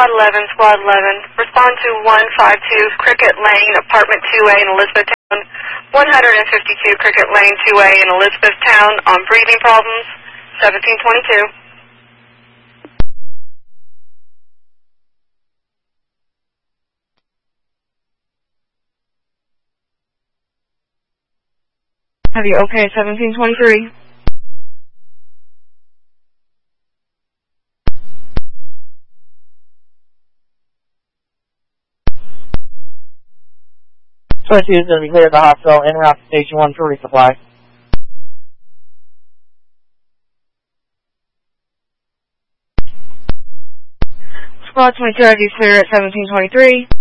Squad 11. Respond to 152 Cricket Lane, Apartment 2A in Elizabethtown. 152 Cricket Lane, 2A in Elizabethtown on breathing problems. 1722. Have you okay, 1723? Squad 2 is going to be clear of the hospital en route to Station 1 for resupply. Squad 22, are you clear at 1723?